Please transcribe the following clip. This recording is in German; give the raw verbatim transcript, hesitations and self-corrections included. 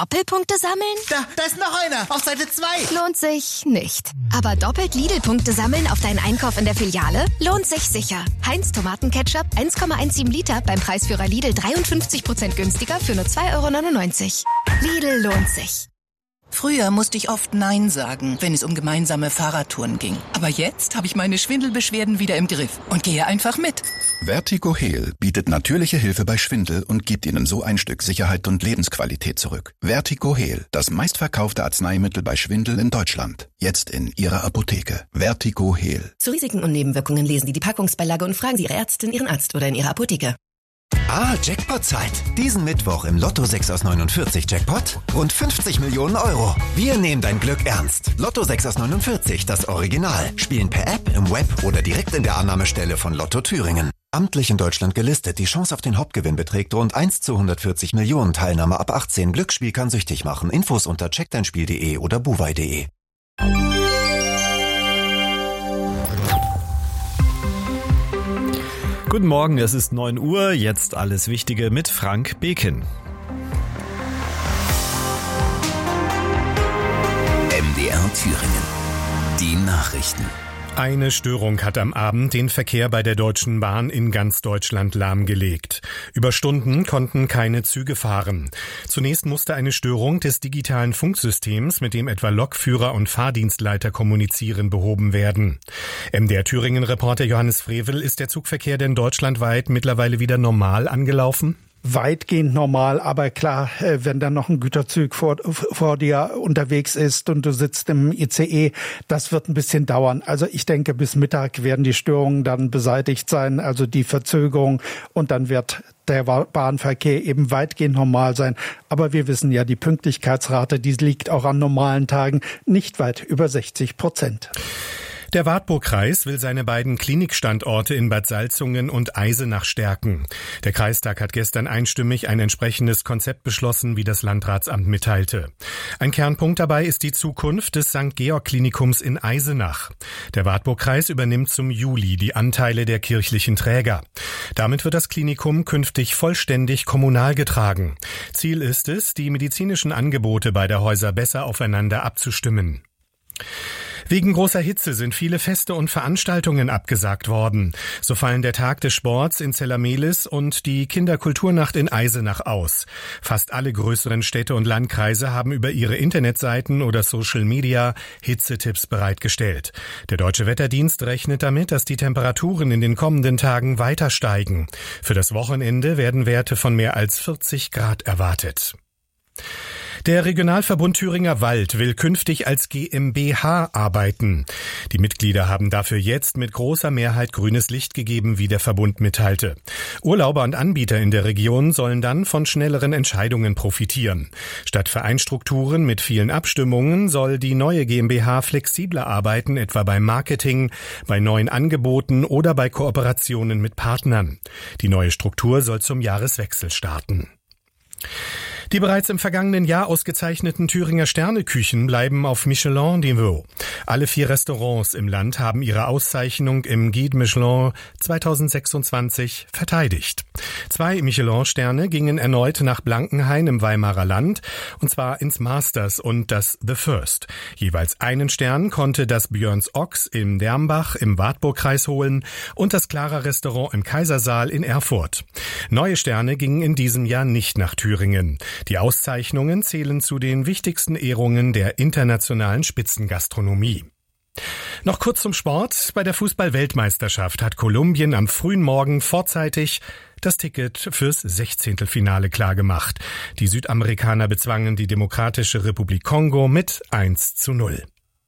Doppelpunkte sammeln? Da, da ist noch einer. Auf Seite zwei. Lohnt sich nicht. Aber doppelt Lidl-Punkte sammeln auf deinen Einkauf in der Filiale? Lohnt sich sicher. Heinz Tomatenketchup eins Komma siebzehn Liter beim Preisführer Lidl dreiundfünfzig Prozent günstiger für nur zwei Euro neunundneunzig. Lidl lohnt sich. Früher musste ich oft Nein sagen, wenn es um gemeinsame Fahrradtouren ging. Aber jetzt habe ich meine Schwindelbeschwerden wieder im Griff und gehe einfach mit. Vertigo Heal bietet natürliche Hilfe bei Schwindel und gibt Ihnen so ein Stück Sicherheit und Lebensqualität zurück. Vertigo Heal, das meistverkaufte Arzneimittel bei Schwindel in Deutschland. Jetzt in Ihrer Apotheke. Vertigo Heal. Zu Risiken und Nebenwirkungen lesen Sie die Packungsbeilage und fragen Sie Ihre Ärztin, Ihren Arzt oder in Ihrer Apotheke. Ah, Jackpot-Zeit. Diesen Mittwoch im Lotto sechs aus neunundvierzig Jackpot rund fünfzig Millionen Euro. Wir nehmen dein Glück ernst. Lotto sechs aus neunundvierzig, das Original. Spielen per App, im Web oder direkt in der Annahmestelle von Lotto Thüringen. Amtlich in Deutschland gelistet. Die Chance auf den Hauptgewinn beträgt rund eins zu hundertvierzig Millionen. Teilnahme ab achtzehn. Glücksspiel kann süchtig machen. Infos unter check dein spiel punkt de oder buwei punkt de. Guten Morgen, es ist neun Uhr, jetzt alles Wichtige mit Frank Bekin. M D R Thüringen. Die Nachrichten. Eine Störung hat am Abend den Verkehr bei der Deutschen Bahn in ganz Deutschland lahmgelegt. Über Stunden konnten keine Züge fahren. Zunächst musste eine Störung des digitalen Funksystems, mit dem etwa Lokführer und Fahrdienstleiter kommunizieren, behoben werden. M D R Thüringen-Reporter Johannes Frevel, ist der Zugverkehr denn deutschlandweit mittlerweile wieder normal angelaufen? Weitgehend normal, aber klar, wenn dann noch ein Güterzug vor, vor dir unterwegs ist und du sitzt im I C E, das wird ein bisschen dauern. Also ich denke, bis Mittag werden die Störungen dann beseitigt sein, also die Verzögerung, und dann wird der Bahnverkehr eben weitgehend normal sein. Aber wir wissen ja, die Pünktlichkeitsrate, die liegt auch an normalen Tagen nicht weit über sechzig Prozent. Der Wartburgkreis will seine beiden Klinikstandorte in Bad Salzungen und Eisenach stärken. Der Kreistag hat gestern einstimmig ein entsprechendes Konzept beschlossen, wie das Landratsamt mitteilte. Ein Kernpunkt dabei ist die Zukunft des Sankt Georg Klinikums in Eisenach. Der Wartburgkreis übernimmt zum Juli die Anteile der kirchlichen Träger. Damit wird das Klinikum künftig vollständig kommunal getragen. Ziel ist es, die medizinischen Angebote beider Häuser besser aufeinander abzustimmen. Wegen großer Hitze sind viele Feste und Veranstaltungen abgesagt worden. So fallen der Tag des Sports in Zellamelis und die Kinderkulturnacht in Eisenach aus. Fast alle größeren Städte und Landkreise haben über ihre Internetseiten oder Social Media Hitzetipps bereitgestellt. Der Deutsche Wetterdienst rechnet damit, dass die Temperaturen in den kommenden Tagen weiter steigen. Für das Wochenende werden Werte von mehr als vierzig Grad erwartet. Der Regionalverbund Thüringer Wald will künftig als GmbH arbeiten. Die Mitglieder haben dafür jetzt mit großer Mehrheit grünes Licht gegeben, wie der Verbund mitteilte. Urlauber und Anbieter in der Region sollen dann von schnelleren Entscheidungen profitieren. Statt Vereinstrukturen mit vielen Abstimmungen soll die neue GmbH flexibler arbeiten, etwa beim Marketing, bei neuen Angeboten oder bei Kooperationen mit Partnern. Die neue Struktur soll zum Jahreswechsel starten. Die bereits im vergangenen Jahr ausgezeichneten Thüringer Sterneküchen bleiben auf Michelin-Niveau. Alle vier Restaurants im Land haben ihre Auszeichnung im Guide Michelin zweitausendsechsundzwanzig verteidigt. Zwei Michelin-Sterne gingen erneut nach Blankenhain im Weimarer Land, und zwar ins Masters und das The First. Jeweils einen Stern konnte das Björns Ochs in Dermbach im Wartburgkreis holen und das Clara Restaurant im Kaisersaal in Erfurt. Neue Sterne gingen in diesem Jahr nicht nach Thüringen. Die Auszeichnungen zählen zu den wichtigsten Ehrungen der internationalen Spitzengastronomie. Noch kurz zum Sport. Bei der Fußball-Weltmeisterschaft hat Kolumbien am frühen Morgen vorzeitig das Ticket fürs Sechzehntelfinale klargemacht. Die Südamerikaner bezwangen die Demokratische Republik Kongo mit eins zu null.